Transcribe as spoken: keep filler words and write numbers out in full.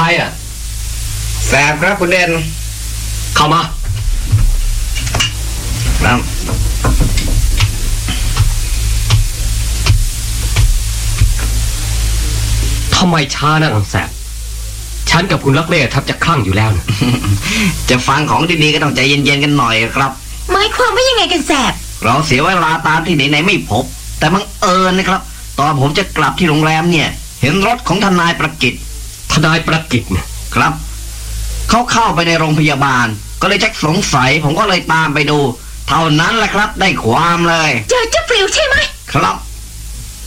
อ่ะแสบครับคุณเด่นเข้ามาครับทำไมช้านะอังแสบฉันกับคุณลักเล่แทบจะคลั่งอยู่แล้วนะจะฟังของดีๆก็ต้องใจเย็นๆกันหน่อยครับหมายความว่ายังไงกันแสบเราเสียเวลาตามที่ไหนๆไม่พบแต่บังเอิญนะครับตอนผมจะกลับที่โรงแรมเนี่ยเห็นรถของทนายประกิตทนายประกิตเนี่ยครับเขาเข้าไปในโรงพยาบาลก็เลยชักสงสัยผมก็เลยตามไปดูเท่านั้นแหละครับได้ความเลยเจอเจ้าปลิวใช่ไหมครับ